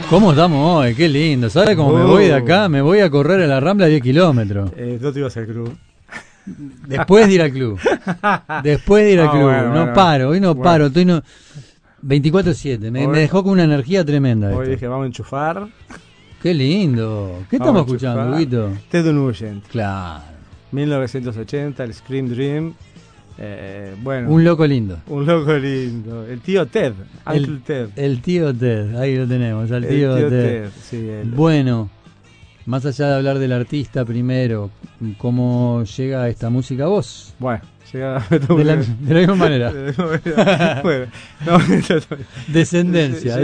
¿Cómo estamos hoy? Qué lindo. ¿Sabes cómo me voy de acá? Me voy a correr a la Rambla 10 kilómetros. No te ibas al club. Después de ir al club. Después de ir al club. Bueno, no bueno, paro, hoy no bueno. paro. Estoy 24/7. Me dejó con una energía tremenda. Hoy esto. dije, vamos a enchufar. Qué lindo. ¿Qué estamos escuchando, Huguito? Ted Nugent, Claro. 1980, el Scream Dream. Bueno, Un loco lindo. un loco lindo. El tío Ted, Uncle Ted. El tío Ted. Ahí lo tenemos, al tío, Ted. Sí, Bueno, más allá de hablar del artista primero, ¿cómo llega esta música a vos? Bueno, llega De la misma manera. Bueno, no, Descendencia.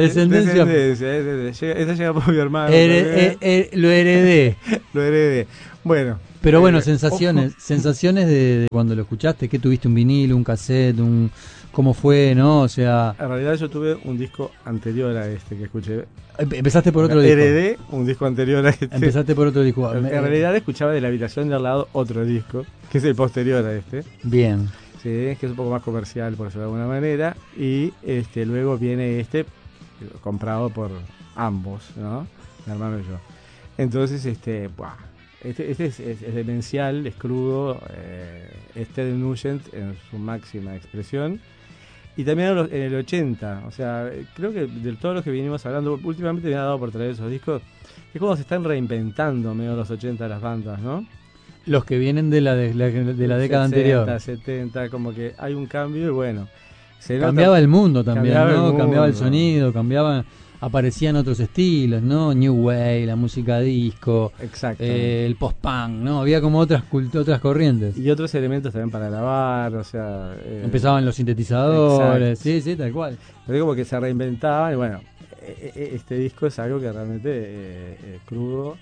Esta llega por mi hermano. Lo heredé. Lo heredé. Bueno. Pero bueno, sensaciones de cuando lo escuchaste, que tuviste un vinilo, un cassette, cómo fue, ¿no? O sea, En realidad yo tuve un disco anterior a este que escuché. empezaste por otro disco. Heredé un disco anterior a este. Empezaste por otro disco. En realidad escuchaba de la habitación de al lado otro disco, que es el posterior a este. Bien. Sí, que es un poco más comercial, por decirlo de alguna manera. Y luego viene comprado por ambos, ¿no? Mi hermano y yo. Entonces, buah. Este es demencial, es crudo, Ted Nugent en su máxima expresión. Y también en el 80, o sea, creo que de todos los que vinimos hablando, últimamente me ha dado por traer esos discos, es como se están reinventando medio los 80 las bandas, ¿no? Los que vienen de la década 60, anterior. 70, como que hay un cambio y bueno. Cambiaba el mundo también, cambiaba ¿no? el Cambiaba el mundo. sonido, aparecían otros estilos, ¿no? New Wave, la música disco, Exacto. el post-punk, ¿no? Había como otras corrientes. Y otros elementos también para grabar, o sea... Empezaban los sintetizadores, exacto. sí, tal cual. Pero como que se reinventaban y bueno, este disco es algo que realmente es crudo.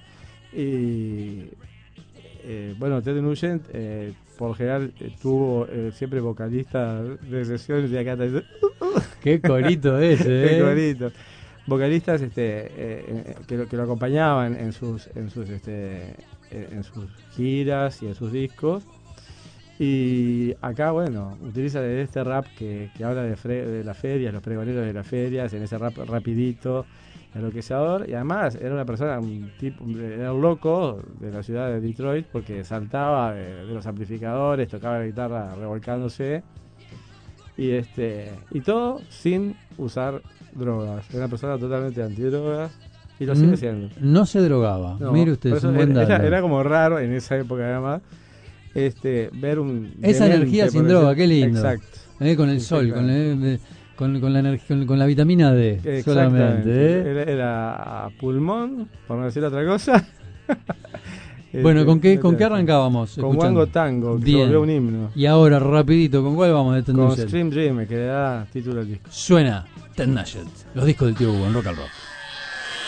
Y bueno, Ted Nugent por lo general tuvo siempre vocalista de sesiones de acá. Qué corito ese, Qué corito. Vocalistas que lo acompañaban en sus giras y en sus discos. Y acá, bueno, utiliza este rap que habla de las ferias, los pregoneros de las ferias, en ese rap rapidito, enloquecedor. Y además era una persona, era un loco de la ciudad de Detroit, porque saltaba de los amplificadores, tocaba la guitarra revolcándose. Y todo sin usar drogas. Era una persona totalmente antidrogas y lo sigue siendo. No se drogaba. No, Mire usted, es un buen dato. era como raro en esa época además ver un esa energía sin droga, qué lindo. Exacto. Con el sol, con la energía, con la vitamina D solamente. Era pulmón, por no decir otra cosa. Bueno, ¿con qué arrancábamos? Con Wango Tango, que se volvió un himno. Y ahora, rapidito, ¿con cuál vamos de Ted Nugent? Con Scream Dream, que le da título al disco. Suena Ted Nugent, los discos del tío Hugo en Rock and Roll.